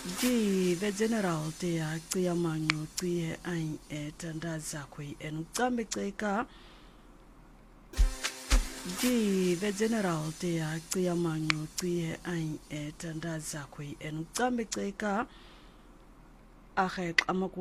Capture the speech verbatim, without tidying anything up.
Di the general de actia mango tie ein et andazakwi en ucambeceka. Di the general de actia mango tie ein et andazakwi en ucambeceka. Ahek amaku